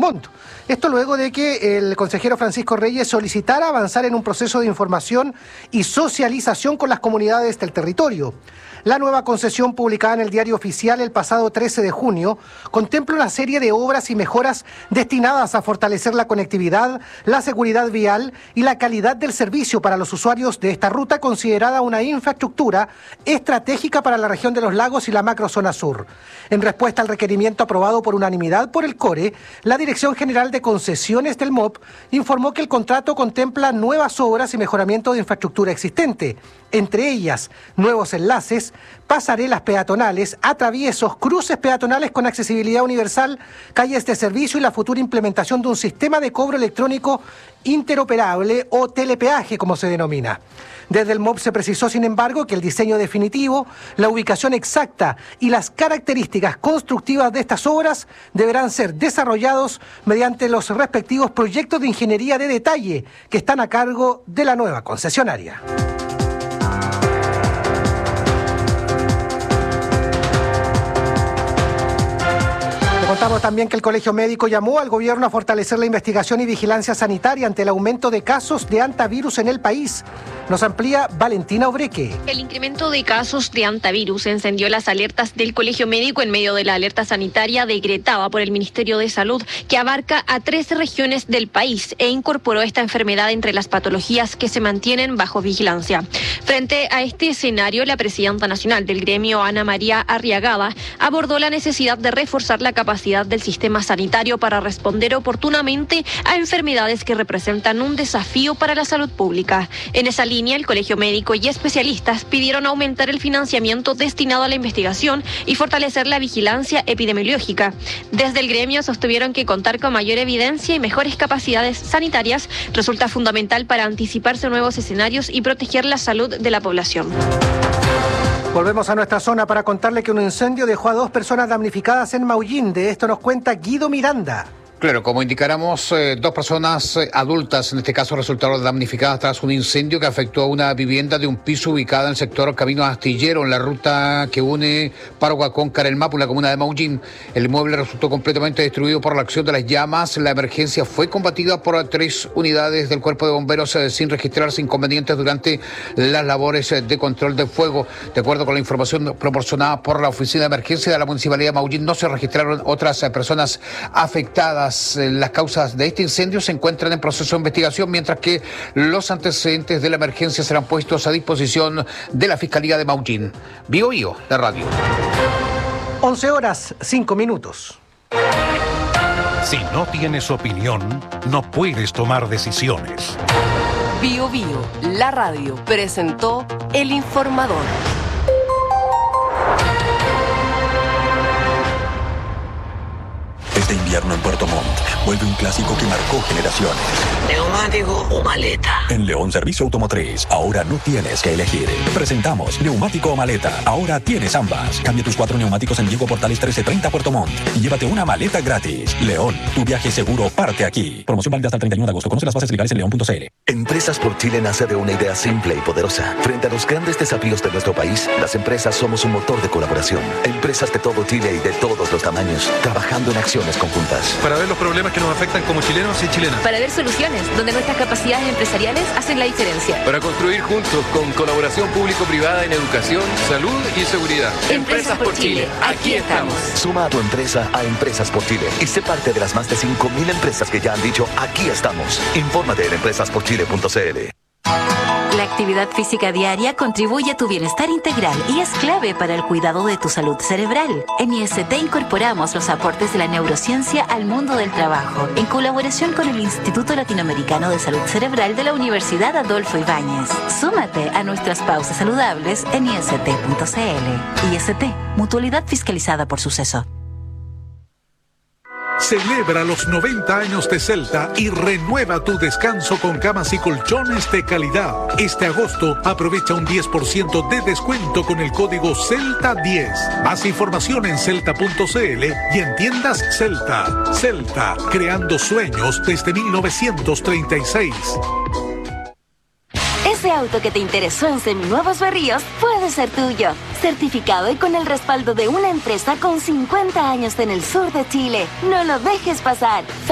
Montt. Esto luego de que el consejero Francisco Reyes solicitara avanzar en un proceso de información y socialización con las comunidades del territorio. La nueva concesión publicada en el Diario Oficial el pasado 13 de junio contempla una serie de obras y mejoras destinadas a fortalecer la conectividad, la seguridad vial y la calidad del servicio para los usuarios de esta ruta considerada una infraestructura estratégica para la región de los lagos y la macrozona sur. En respuesta al requerimiento aprobado por unanimidad por el CORE, la Dirección General de Concesiones del MOP informó que el contrato contempla nuevas obras y mejoramiento de infraestructura existente, entre ellas nuevos enlaces, pasarelas peatonales, atraviesos, cruces peatonales con accesibilidad universal, calles de servicio y la futura implementación de un sistema de cobro electrónico interoperable o telepeaje, como se denomina. Desde el MOP se precisó, sin embargo, que el diseño definitivo, la ubicación exacta y las características constructivas de estas obras deberán ser desarrollados mediante los respectivos proyectos de ingeniería de detalle que están a cargo de la nueva concesionaria. Contamos también que el Colegio Médico llamó al gobierno a fortalecer la investigación y vigilancia sanitaria ante el aumento de casos de hantavirus en el país. Nos amplía Valentina Obreque. El incremento de casos de hantavirus encendió las alertas del Colegio Médico en medio de la alerta sanitaria decretada por el Ministerio de Salud, que abarca a 13 regiones del país e incorporó esta enfermedad entre las patologías que se mantienen bajo vigilancia. Frente a este escenario, la presidenta nacional del gremio, Ana María Arriagada, abordó la necesidad de reforzar la capacidad del sistema sanitario para responder oportunamente a enfermedades que representan un desafío para la salud pública. En esa línea, el Colegio Médico y especialistas pidieron aumentar el financiamiento destinado a la investigación y fortalecer la vigilancia epidemiológica. Desde el gremio sostuvieron que contar con mayor evidencia y mejores capacidades sanitarias resulta fundamental para anticiparse a nuevos escenarios y proteger la salud de la población. Volvemos a nuestra zona para contarle que un incendio dejó a 2 personas damnificadas en Maullín. De esto nos cuenta Guido Miranda. Claro, como indicáramos, 2 personas adultas, en este caso, resultaron damnificadas tras un incendio que afectó a una vivienda de un piso ubicada en el sector Camino Astillero, en la ruta que une Pargua con Carelmapu, en la comuna de Maullín. El inmueble resultó completamente destruido por la acción de las llamas. La emergencia fue combatida por 3 unidades del Cuerpo de Bomberos sin registrarse inconvenientes durante las labores de control del fuego. De acuerdo con la información proporcionada por la Oficina de Emergencia de la Municipalidad de Maullín, no se registraron otras personas afectadas. Las causas de este incendio se encuentran en proceso de investigación, mientras que los antecedentes de la emergencia serán puestos a disposición de la Fiscalía de Maullín. Bio Bio, la radio. 11:05. Si no tienes opinión, no puedes tomar decisiones. Bio Bio, la radio, presentó El Informador. Este invierno en Puerto Montt vuelve un clásico que marcó generaciones. ¿Neumático o maleta? En León Servicio Automotriz, ahora no tienes que elegir. Presentamos neumático o maleta. Ahora tienes ambas. Cambia tus 4 neumáticos en Diego Portales 1330 Puerto Montt y llévate una maleta gratis. León, tu viaje seguro parte aquí. Promoción válida hasta el 31 de agosto. Conoce las bases legales en león.cl. Empresas por Chile nace de una idea simple y poderosa. Frente a los grandes desafíos de nuestro país, las empresas somos un motor de colaboración. Empresas de todo Chile y de todos los tamaños, trabajando en acciones conjuntas. Para ver los problemas que nos afectan como chilenos y chilenas. Para ver soluciones donde nuestras capacidades empresariales hacen la diferencia. Para construir juntos con colaboración público-privada en educación, salud y seguridad. Empresas por Chile, aquí estamos. Suma a tu empresa a Empresas por Chile y sé parte de las más de 5.000 empresas que ya han dicho aquí estamos. Infórmate en empresasporchile.cl. La actividad física diaria contribuye a tu bienestar integral y es clave para el cuidado de tu salud cerebral. En IST incorporamos los aportes de la neurociencia al mundo del trabajo, en colaboración con el Instituto Latinoamericano de Salud Cerebral de la Universidad Adolfo Ibáñez. Súmate a nuestras pausas saludables en ist.cl. IST, mutualidad fiscalizada por Suceso. Celebra los 90 años de Celta y renueva tu descanso con camas y colchones de calidad. Este agosto aprovecha un 10% de descuento con el código CELTA10. Más información en celta.cl y en tiendas Celta. Celta, creando sueños desde 1936. Ese auto que te interesó en Seminuevos Berríos puede ser tuyo. Certificado y con el respaldo de una empresa con 50 años en el sur de Chile. No lo dejes pasar.